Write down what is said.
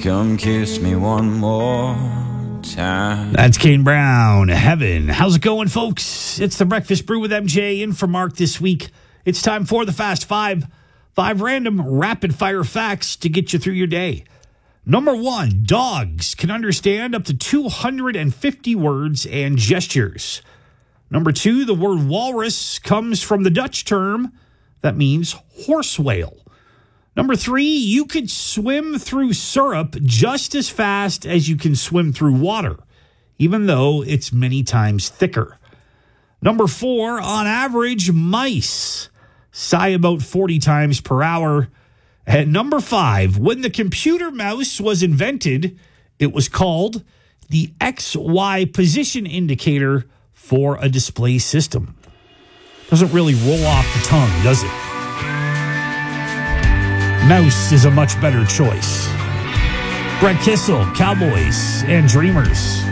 Come kiss me one more time. That's Kane Brown, Heaven. How's it going, folks? It's the Breakfast Brew with MJ in for Mark this week. It's time for the Fast Five. 5 random rapid-fire facts to get you through your day. Number 1, dogs can understand up to 250 words and gestures. Number 2, the word walrus comes from the Dutch term that means horse whale. Number 3, you could swim through syrup just as fast as you can swim through water, even though it's many times thicker. Number 4, on average, mice sigh about 40 times per hour. And number 5, when the computer mouse was invented, it was called the XY position indicator for a display system. Doesn't really roll off the tongue, does it? Mouse is a much better choice. Brett Kissel, Cowboys and Dreamers.